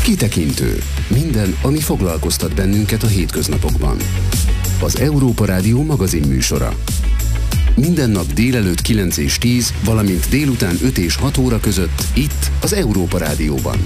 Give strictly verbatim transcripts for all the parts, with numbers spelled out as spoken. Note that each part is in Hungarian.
Kitekintő. Minden, ami foglalkoztat bennünket a hétköznapokban. Az Európa Rádió magazin műsora. Minden nap délelőtt kilenc és tíz, valamint délután öt és hat óra között itt az Európa Rádióban.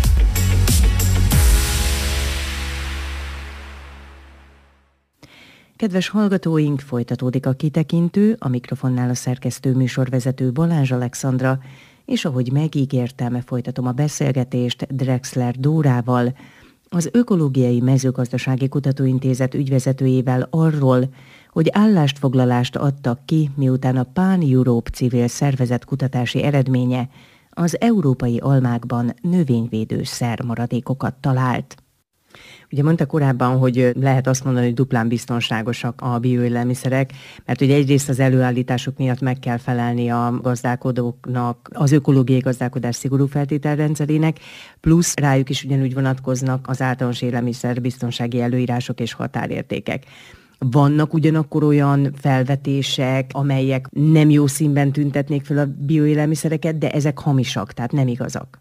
Kedves hallgatóink, folytatódik a Kitekintő, a mikrofonnál a szerkesztő műsorvezető Balázs Alexandra, és ahogy megígértem, folytatom a beszélgetést Drexler Dórával, az Ökológiai Mezőgazdasági Kutatóintézet ügyvezetőjével arról, hogy állásfoglalást adtak ki, miután a Pan-Europe civil szervezet kutatási eredménye az európai almákban növényvédőszer maradékokat talált. Ugye mondta korábban, hogy lehet azt mondani, hogy duplán biztonságosak a bioélelmiszerek, mert ugye egyrészt az előállítások miatt meg kell felelni a gazdálkodóknak, az ökológiai gazdálkodás szigorú feltételrendszerének, plusz rájuk is ugyanúgy vonatkoznak az általános élelmiszer biztonsági előírások és határértékek. Vannak ugyanakkor olyan felvetések, amelyek nem jó színben tüntetnék fel a bioélelmiszereket, de ezek hamisak, tehát nem igazak.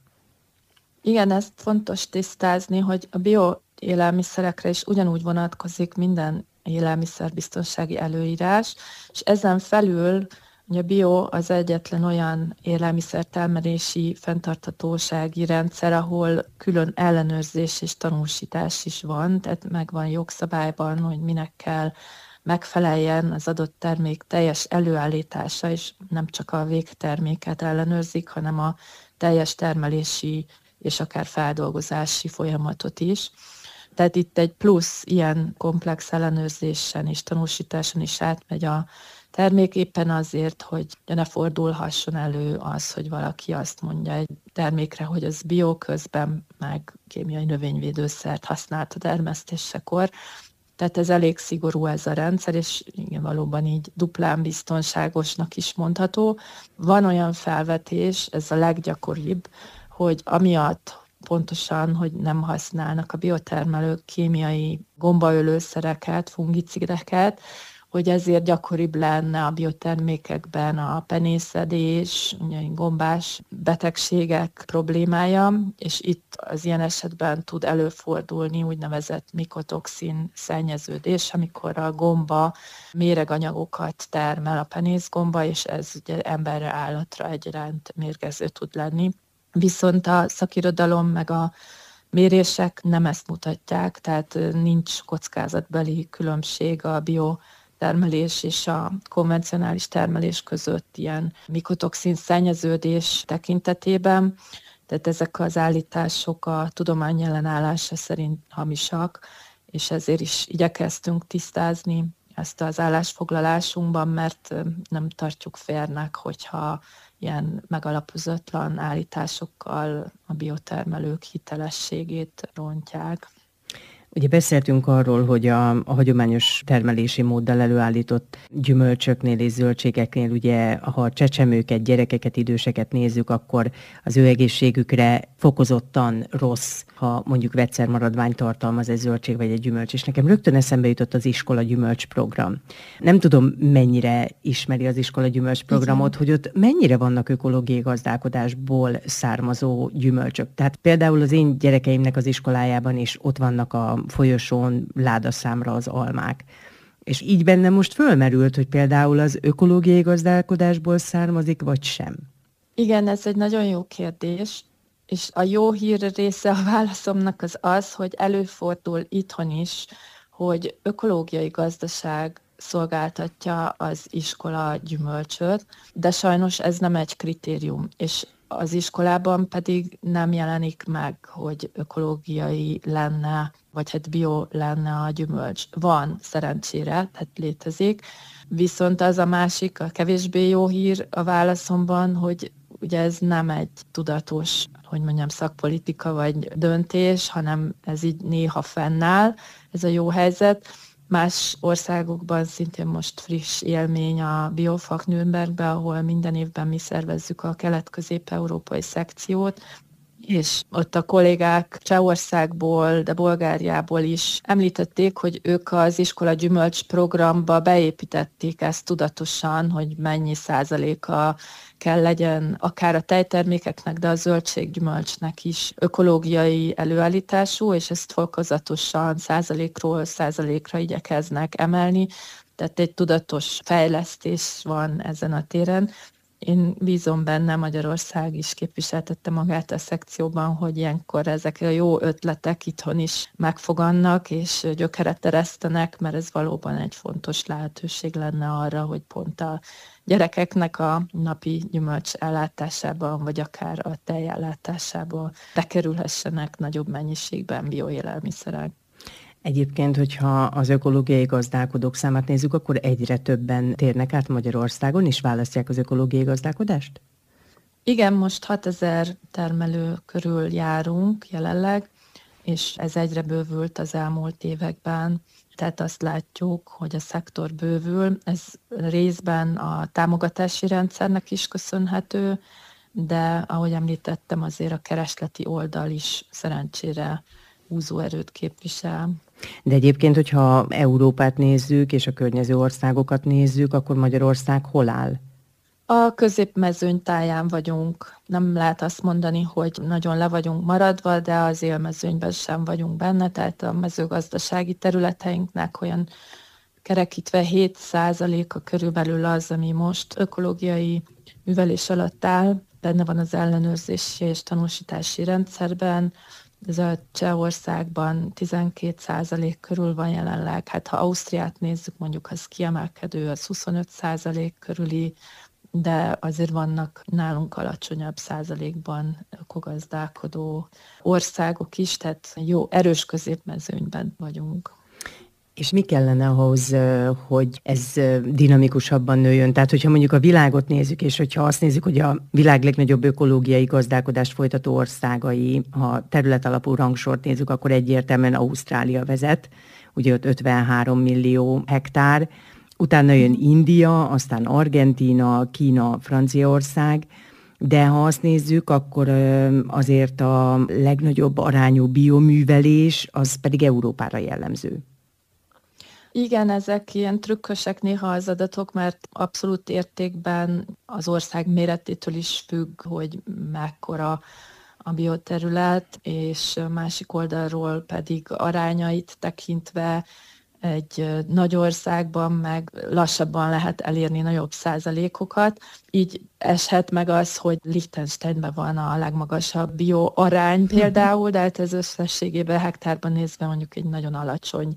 Igen, ezt fontos tisztázni, hogy a bioélelmiszerekre is ugyanúgy vonatkozik minden élelmiszerbiztonsági előírás, és ezen felül ugye a bio az egyetlen olyan élelmiszertermelési fenntarthatósági rendszer, ahol külön ellenőrzés és tanúsítás is van, tehát megvan jogszabályban, hogy minek kell megfeleljen az adott termék teljes előállítása, és nem csak a végterméket ellenőrzik, hanem a teljes termelési és akár feldolgozási folyamatot is. Tehát itt egy plusz ilyen komplex ellenőrzésen és tanúsításon is átmegy a termék éppen azért, hogy ne fordulhasson elő az, hogy valaki azt mondja egy termékre, hogy az bio, közben meg kémiai növényvédőszert használt a termesztésekor. Tehát ez elég szigorú ez a rendszer, és igen, valóban így duplán biztonságosnak is mondható. Van olyan felvetés, ez a leggyakoribb, hogy amiatt pontosan, hogy nem használnak a biotermelők kémiai gombaölőszereket, fungicideket, hogy ezért gyakoribb lenne a biotermékekben a penészedés, ugye gombás betegségek problémája, és itt az ilyen esetben tud előfordulni úgynevezett mikotoxin szennyeződés, amikor a gomba méreganyagokat termel a penészgomba, és ez ugye emberre, állatra egyaránt mérgező tud lenni. Viszont a szakirodalom meg a mérések nem ezt mutatják, tehát nincs kockázatbeli különbség a biotermelés és a konvencionális termelés között ilyen mikotoxin szennyeződés tekintetében. Tehát ezek az állítások a tudomány ellenállása szerint hamisak, és ezért is igyekeztünk tisztázni ezt az állásfoglalásunkban, mert nem tartjuk férnek, hogyha ilyen megalapozatlan állításokkal a biotermelők hitelességét rontják. Ugye beszéltünk arról, hogy a, a hagyományos termelési móddal előállított gyümölcsöknél és zöldségeknél, ugye, ha a csecsemőket, gyerekeket, időseket nézzük, akkor az ő egészségükre fokozottan rossz, ha mondjuk vegyszermaradvány tartalmaz egy zöldség vagy egy gyümölcs. És nekem rögtön eszembe jutott az iskola gyümölcs program. Nem tudom, mennyire ismeri az iskola gyümölcs programot, hogy ott mennyire vannak ökológiai gazdálkodásból származó gyümölcsök. Tehát például az én gyerekeimnek az iskolájában is ott vannak a folyosón ládaszámra az almák. És így bennem most fölmerült, hogy például az ökológiai gazdálkodásból származik, vagy sem. Igen, ez egy nagyon jó kérdés, és a jó hír része a válaszomnak az az, hogy előfordul itthon is, hogy ökológiai gazdaság szolgáltatja az iskola gyümölcsöt, de sajnos ez nem egy kritérium, és az iskolában pedig nem jelenik meg, hogy ökológiai lenne, vagy hát bio lenne a gyümölcs. Van, szerencsére, tehát létezik. Viszont az a másik, a kevésbé jó hír a válaszomban, hogy ugye ez nem egy tudatos, hogy mondjam, szakpolitika vagy döntés, hanem ez így néha fennáll, ez a jó helyzet. Más országokban szintén most friss élmény a Biofak Nürnbergbe, ahol minden évben mi szervezzük a kelet-közép-európai szekciót, és ott a kollégák Csehországból, de Bulgáriából is említették, hogy ők az iskola gyümölcs programba beépítették ezt tudatosan, hogy mennyi százaléka kell legyen akár a tejtermékeknek, de a zöldséggyümölcsnek is ökológiai előállítású, és ezt fokozatosan százalékról százalékra igyekeznek emelni. Tehát egy tudatos fejlesztés van ezen a téren. Én bízom benne, Magyarország is képviseltette magát a szekcióban, hogy ilyenkor ezek a jó ötletek itthon is megfogannak, és gyökeret eresztenek, mert ez valóban egy fontos lehetőség lenne arra, hogy pont a gyerekeknek a napi gyümölcs ellátásában, vagy akár a tej ellátásában bekerülhessenek nagyobb mennyiségben bioélelmiszerek. Egyébként, hogyha az ökológiai gazdálkodók számát nézzük, akkor egyre többen térnek át Magyarországon, és választják az ökológiai gazdálkodást? Igen, most hatezer termelő körül járunk jelenleg, és ez egyre bővült az elmúlt években. Tehát azt látjuk, hogy a szektor bővül. Ez részben a támogatási rendszernek is köszönhető, de ahogy említettem, azért a keresleti oldal is szerencsére húzóerőt képvisel. De egyébként, hogyha Európát nézzük, és a környező országokat nézzük, akkor Magyarország hol áll? A középmezőny táján vagyunk. Nem lehet azt mondani, hogy nagyon le vagyunk maradva, de az élmezőnyben sem vagyunk benne, tehát a mezőgazdasági területeinknek olyan kerekítve hét százaléka körülbelül az, ami most ökológiai művelés alatt áll, benne van az ellenőrzési és tanúsítási rendszerben. Ez a Csehországban tizenkét százalék körül van jelenleg. Hát ha Ausztriát nézzük, mondjuk az kiemelkedő, az huszonöt százalék körüli, de azért vannak nálunk alacsonyabb százalékban ökogazdálkodó országok is, tehát jó, erős középmezőnyben vagyunk. És mi kellene ahhoz, hogy ez dinamikusabban nőjön? Tehát, hogyha mondjuk a világot nézzük, és hogyha azt nézzük, hogy a világ legnagyobb ökológiai gazdálkodást folytató országai, ha területalapú rangsort nézzük, akkor egyértelműen Ausztrália vezet, ugye ott ötvenhárom millió hektár, utána jön India, aztán Argentína, Kína, Franciaország, de ha azt nézzük, akkor azért a legnagyobb arányú bioművelés, az pedig Európára jellemző. Igen, ezek ilyen trükkösek néha az adatok, mert abszolút értékben az ország méretétől is függ, hogy mekkora a bioterület, és másik oldalról pedig arányait tekintve egy nagy országban meg lassabban lehet elérni nagyobb százalékokat. Így eshet meg az, hogy Liechtensteinben van a legmagasabb bio arány például, de hát ez összességében hektárban nézve mondjuk egy nagyon alacsony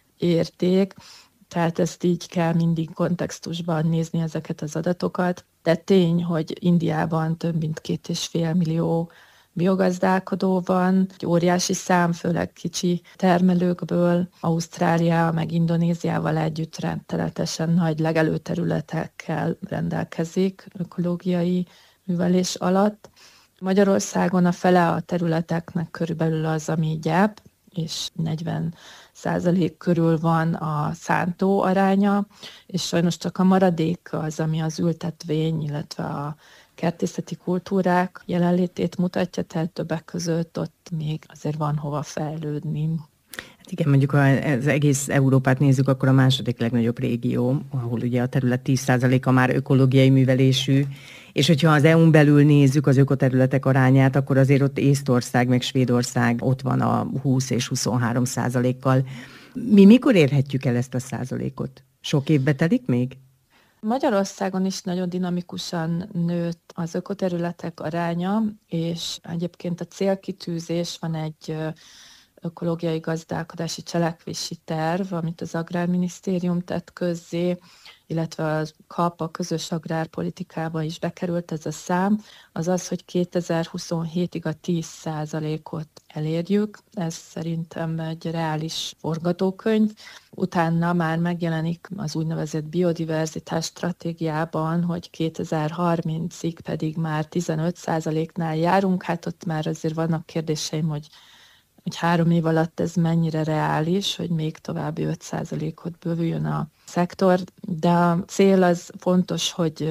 érték, tehát ezt így kell mindig kontextusban nézni ezeket az adatokat. De tény, hogy Indiában több mint két és fél millió biogazdálkodó van, egy óriási szám, főleg kicsi termelőkből, Ausztrália meg Indonéziával együtt rettenetesen nagy legelőterületekkel rendelkezik ökológiai művelés alatt. Magyarországon a fele a területeknek körülbelül az, ami gyep, és negyven százalék körül van a szántó aránya, és sajnos csak a maradék az, ami az ültetvény, illetve a kertészeti kultúrák jelenlétét mutatja, tehát többek között ott még azért van hova fejlődni. Hát igen, mondjuk ha az egész Európát nézzük, akkor a második legnagyobb régió, ahol ugye a terület tíz százaléka már ökológiai művelésű, és hogyha az é u-n belül nézzük az ökoterületek arányát, akkor azért ott Észtország meg Svédország ott van a húsz és huszonhárom százalékkal. Mi mikor érhetjük el ezt a százalékot? Sok évbe telik még? Magyarországon is nagyon dinamikusan nőtt az ökoterületek aránya, és egyébként a célkitűzés, van egy ökológiai gazdálkodási cselekvési terv, amit az Agrárminisztérium tett közzé, illetve a kap, a közös agrárpolitikába is bekerült ez a szám, az az, hogy kétezer-huszonhétig a tíz százalékot elérjük. Ez szerintem egy reális forgatókönyv. Utána már megjelenik az úgynevezett biodiverzitás stratégiában, hogy kétezer-harmincig pedig már tizenöt százaléknál járunk. Hát ott már azért vannak kérdéseim, hogy hogy három év alatt ez mennyire reális, hogy még további öt százalékot bővüljön a szektor, de a cél az fontos, hogy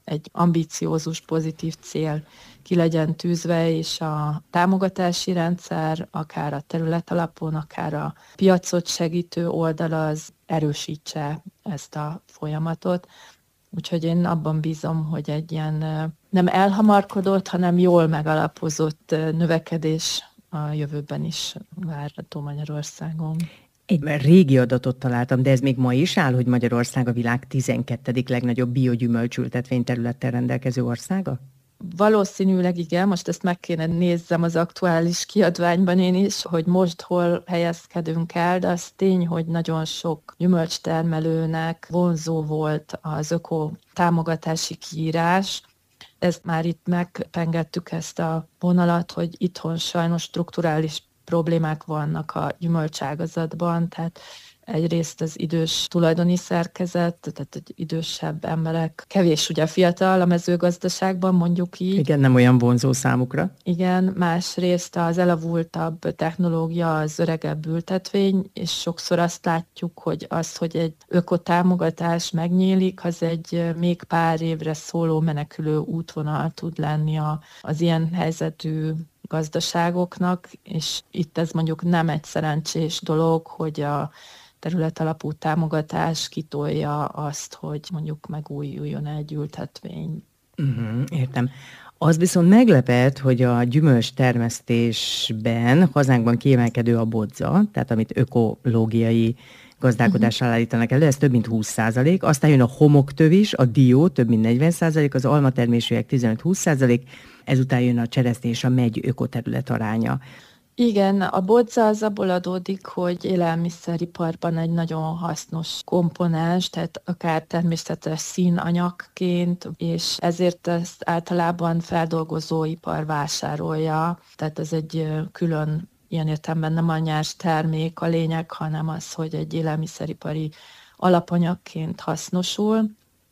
egy ambiciózus, pozitív cél ki legyen tűzve, és a támogatási rendszer, akár a terület alapon, akár a piacot segítő oldal az erősítse ezt a folyamatot. Úgyhogy én abban bízom, hogy egy ilyen nem elhamarkodott, hanem jól megalapozott növekedés a jövőben is várható Magyarországon. Egy régi adatot találtam, de ez még ma is áll, hogy Magyarország a világ tizenkettedik legnagyobb biogyümölcsültetvény területtel rendelkező országa? Valószínűleg igen, most ezt meg kéne nézzem az aktuális kiadványban én is, hogy most hol helyezkedünk el, de az tény, hogy nagyon sok gyümölcstermelőnek vonzó volt az öko támogatási kiírás. Ezt már itt megpengettük ezt a vonalat, hogy itthon sajnos strukturális problémák vannak a gyümölcságazatban, tehát egyrészt az idős tulajdoni szerkezet, tehát egy idősebb emberek, kevés ugye fiatal a mezőgazdaságban, mondjuk így. Igen, nem olyan vonzó számukra. Igen, másrészt az elavultabb technológia, az öregebb ültetvény, és sokszor azt látjuk, hogy az, hogy egy ökotámogatás megnyílik, az egy még pár évre szóló menekülő útvonal tud lenni az ilyen helyzetű gazdaságoknak, és itt ez mondjuk nem egy szerencsés dolog, hogy a területalapú támogatás kitolja azt, hogy mondjuk megújuljon egy ültetvény. Uh-huh, értem. Az viszont meglepett, hogy a gyümölcs termesztésben hazánkban kiemelkedő a bodza, tehát amit ökológiai gazdálkodással állítanak elő, ez több mint húsz százalék, aztán jön a homoktövis, a dió több mint negyven százalék, az almatermésűek tizenöt-húsz százalék, ezután jön a cseresznye és a megy ökoterület aránya. Igen, a bodza az abból adódik, hogy élelmiszeriparban egy nagyon hasznos komponens, tehát akár természetes színanyagként, és ezért ezt általában feldolgozóipar vásárolja, tehát ez egy külön, ilyen értelemben nem a nyers termék a lényeg, hanem az, hogy egy élelmiszeripari alapanyagként hasznosul.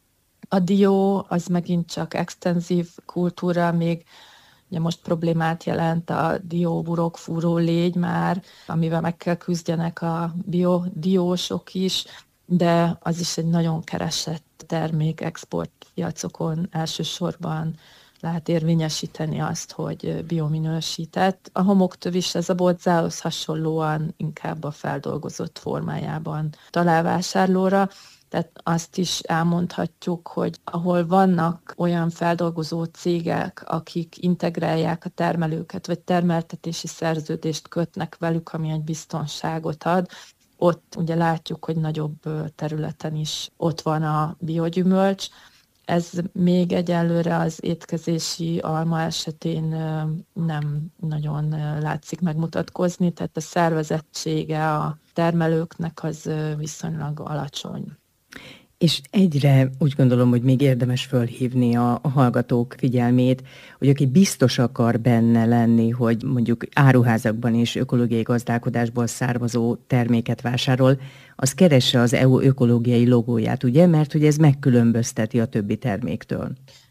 A dió az megint csak extenzív kultúra, még ugye most problémát jelent a dióburok, fúró légy már, amivel meg kell küzdjenek a biodiósok is, de az is egy nagyon keresett termék, exportpiacokon elsősorban lehet érvényesíteni azt, hogy biominősített. A homoktövis ez a bodzához hasonlóan inkább a feldolgozott formájában talál vásárlóra. Tehát azt is elmondhatjuk, hogy ahol vannak olyan feldolgozó cégek, akik integrálják a termelőket, vagy termeltetési szerződést kötnek velük, ami egy biztonságot ad, ott ugye látjuk, hogy nagyobb területen is ott van a biogyümölcs. Ez még egyelőre az étkezési alma esetén nem nagyon látszik megmutatkozni, tehát a szervezettsége a termelőknek az viszonylag alacsony. És egyre úgy gondolom, hogy még érdemes fölhívni a, a hallgatók figyelmét, hogy aki biztos akar benne lenni, hogy mondjuk áruházakban és ökológiai gazdálkodásból származó terméket vásárol, az keresse az é u ökológiai logóját, ugye? Mert hogy ez megkülönbözteti a többi terméktől.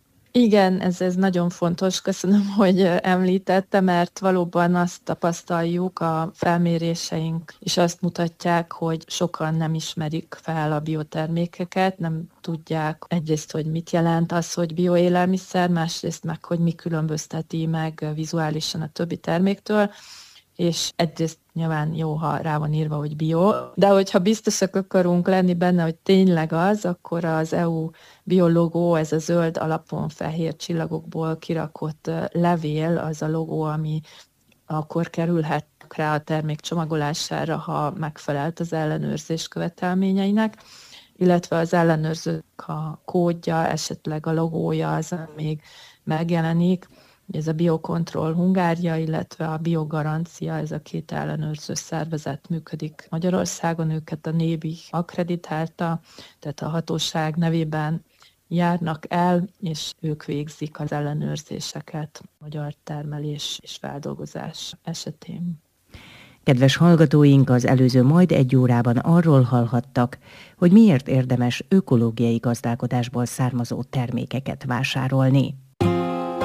Igen, ez, ez nagyon fontos. Köszönöm, hogy említette, mert valóban azt tapasztaljuk, a felméréseink is azt mutatják, hogy sokan nem ismerik fel a biotermékeket, nem tudják egyrészt, hogy mit jelent az, hogy bioélelmiszer, másrészt meg, hogy mi különbözteti meg vizuálisan a többi terméktől, és egyrészt nyilván jó, ha rá van írva, hogy bio, de hogyha biztosak akarunk lenni benne, hogy tényleg az, akkor az é u biologó, ez a zöld alapon fehér csillagokból kirakott levél, az a logó, ami akkor kerülhet rá a termék csomagolására, ha megfelelt az ellenőrzés követelményeinek, illetve az ellenőrzők a kódja, esetleg a logója az, még megjelenik. Ez a Biocontrol Hungária, illetve a Biogarancia, ez a két ellenőrző szervezet működik Magyarországon, őket a NÉBI akkreditálta, tehát a hatóság nevében járnak el, és ők végzik az ellenőrzéseket magyar termelés és feldolgozás esetén. Kedves hallgatóink, az előző majd egy órában arról hallhattak, hogy miért érdemes ökológiai gazdálkodásból származó termékeket vásárolni.